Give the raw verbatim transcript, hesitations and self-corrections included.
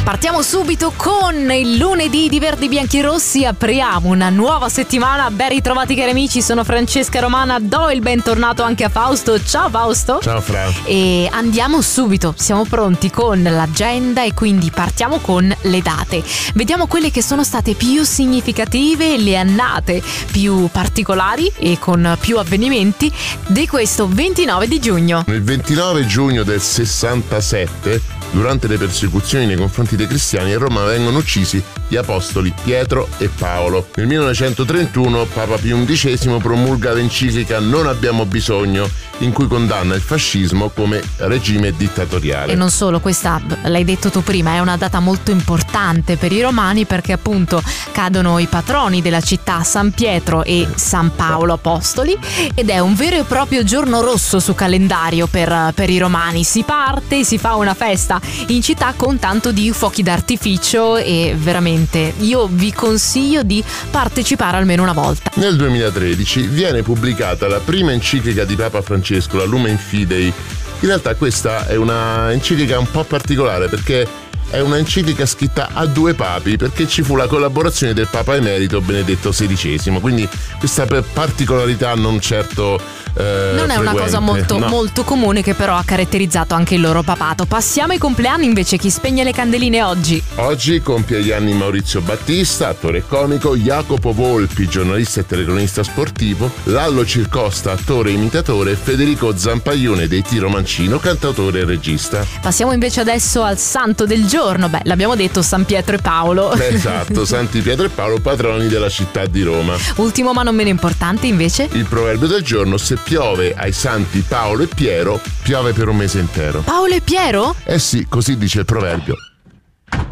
Partiamo subito con il lunedì di Verdi Bianchi Rossi, apriamo una nuova settimana. Ben ritrovati cari amici, sono Francesca Romana, do il bentornato anche a Fausto. Ciao Fausto. Ciao Fra. E andiamo subito, siamo pronti con l'agenda e quindi partiamo con le date. Vediamo quelle che sono state più significative, le annate più particolari e con più avvenimenti di questo ventinove di giugno. Il ventinove giugno del sessantasette, durante le persecuzioni nei confronti dei cristiani, a Roma vengono uccisi gli apostoli Pietro e Paolo. Nel millenovecentotrentuno Papa Pio undicesimo promulga l'enciclica Non abbiamo bisogno, in cui condanna il fascismo come regime dittatoriale. E non solo, questa, l'hai detto tu prima, è una data molto importante per i romani perché appunto cadono i patroni della città, San Pietro e San Paolo apostoli, ed è un vero e proprio giorno rosso su calendario per, per i romani. Si parte, si fa una festa in città con tanto di fuochi d'artificio e veramente io vi consiglio di partecipare almeno una volta. Nel duemilatredici viene pubblicata la prima enciclica di Papa Francesco, la Lumen Fidei. In realtà questa è una enciclica un po' particolare perché è una enciclica scritta a due papi, perché ci fu la collaborazione del Papa Emerito Benedetto sedicesimo, quindi questa particolarità non certo eh, non è frequente. Una cosa molto, no. molto comune che però ha caratterizzato anche il loro papato. Passiamo ai compleanni invece, chi spegne le candeline oggi? Oggi compie gli anni Maurizio Battista, attore e comico, Jacopo Volpi, giornalista e telecronista sportivo, Lallo Circosta, attore e imitatore, e Federico Zampaglione dei Tiro Mancino, cantautore e regista. Passiamo invece adesso al santo del giorno. Beh, l'abbiamo detto, San Pietro e Paolo. Esatto, Santi Pietro e Paolo, patroni della città di Roma. Ultimo ma non meno importante invece, il proverbio del giorno: se piove ai santi Paolo e Piero, piove per un mese intero. Paolo e Piero? Eh sì, così dice il proverbio.